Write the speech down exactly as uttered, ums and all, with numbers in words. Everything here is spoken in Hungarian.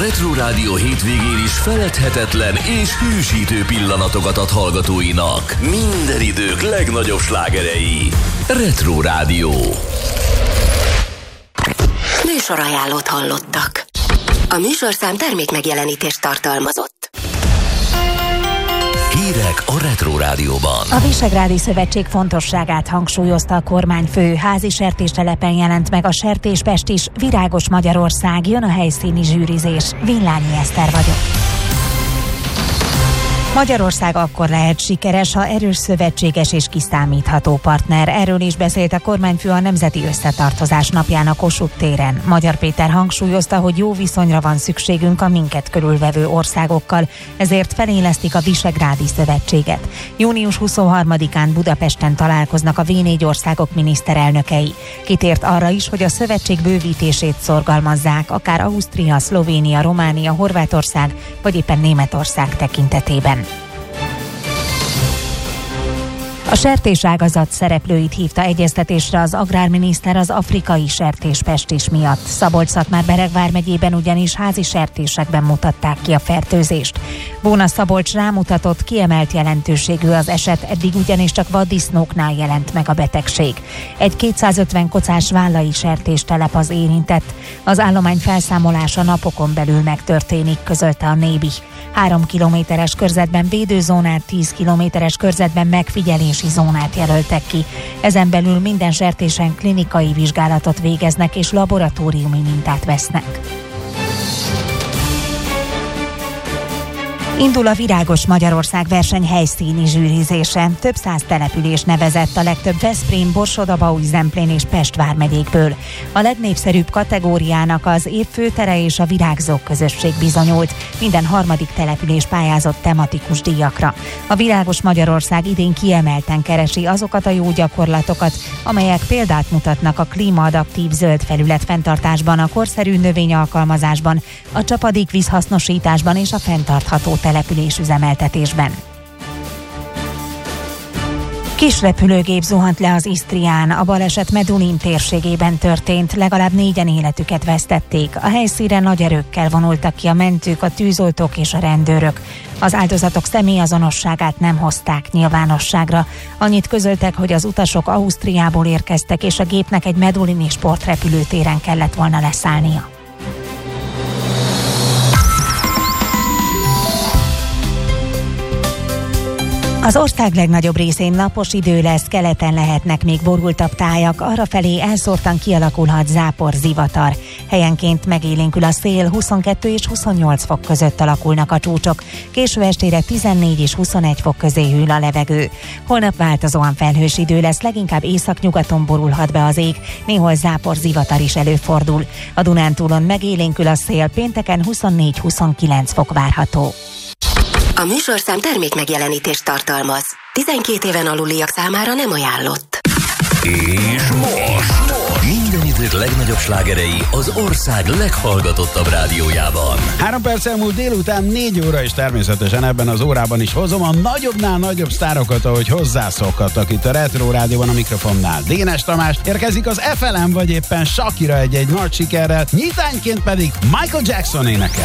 Retro Rádió hétvégén is feledhetetlen és hűsítő pillanatokat ad hallgatóinak. Minden idők legnagyobb slágerei. Retro Rádió. Műsorajánlót hallottak. A műsorszám termék megjelenítést tartalmazott. Hírek a Retro Rádióban. A Visegrádi Szövetség fontosságát hangsúlyozta a kormányfő. Házi sertéstelepen jelent meg a Sertéspest is. Virágos Magyarország, jön a helyszíni zsűrizés. Villányi Eszter vagyok. Magyarország akkor lehet sikeres, ha erős szövetséges és kiszámítható partner. Erről is beszélt a kormányfő a Nemzeti Összetartozás napján a Kossuth téren. Magyar Péter hangsúlyozta, hogy jó viszonyra van szükségünk a minket körülvevő országokkal, ezért felélesztik a Visegrádi Szövetséget. június huszonharmadikán Budapesten találkoznak a vé négy országok miniszterelnökei. Kitért arra is, hogy a szövetség bővítését szorgalmazzák, akár Ausztria, Szlovénia, Románia, Horvátország vagy éppen Németország tekintetében. A sertéságazat szereplőit hívta egyeztetésre az agrárminiszter az afrikai sertéspestis miatt. Szabolcs-Szatmár-Bereg vármegyében ugyanis házi sertésekben mutatták ki a fertőzést. Bóna Szabolcs rámutatott, kiemelt jelentőségű az eset, eddig ugyanis csak vaddisznóknál jelent meg a betegség. Egy kétszázötven kocás vállai sertéstelep az érintett. Az állomány felszámolása napokon belül megtörténik, közölte a Nébi. Három kilométeres körzetben védőzónát, tíz kilométeres körzetben megfigyelési zónát jelöltek ki. Ezen belül minden sertésen klinikai vizsgálatot végeznek és laboratóriumi mintát vesznek. Indul a Virágos Magyarország verseny helyszíni zsűrizése. Több száz település nevezett, a legtöbb Veszprém, Borsod-Abaúj-Zemplén és Pest vármegyékből. A legnépszerűbb kategóriának az év főtere és a virágzók közösség bizonyult. Minden harmadik település pályázott tematikus díjakra. A Virágos Magyarország idén kiemelten keresi azokat a jó gyakorlatokat, amelyek példát mutatnak a klímaadaptív zöld felület fenntartásban, a korszerű növényalkalmazásban, a csapadékvíz hasznosításban és a fenntartható településüzemeltetésben. Kis repülőgép zuhant le az Isztrián, a baleset Medulin térségében történt, legalább négyen életüket vesztették. A helyszínre nagy erőkkel vonultak ki a mentők, a tűzoltók és a rendőrök. Az áldozatok személyazonosságát nem hozták nyilvánosságra. Annyit közöltek, hogy az utasok Ausztriából érkeztek, és a gépnek egy medulini sportrepülőtéren kellett volna leszállnia. Az ország legnagyobb részén napos idő lesz, keleten lehetnek még borultabb tájak, arrafelé elszórtan kialakulhat zápor, zivatar. Helyenként megélénkül a szél, huszonkettő és huszonnyolc fok között alakulnak a csúcsok, késő estére tizennégy és huszonegy fok közé hűl a levegő. Holnap változóan felhős idő lesz, leginkább északnyugaton borulhat be az ég, néhol zápor, zivatar is előfordul. A Dunántúlon megélénkül a szél, pénteken huszonnégy-huszonkilenc fok várható. A műsorszám termék megjelenítést tartalmaz. tizenkét éven aluliak számára nem ajánlott. És most minden idők legnagyobb slágerei az ország leghallgatottabb rádiójában. Három perc elmúlt délután négy óra, és természetesen ebben az órában is hozom a nagyobbnál nagyobb sztárokat, ahogy hozzászokhattak itt a Retro Rádióban a mikrofonnál. Dénes Tamás érkezik az ef el em vagy éppen Shakira egy-egy nagy sikerrel, nyitányként pedig Michael Jackson énekel.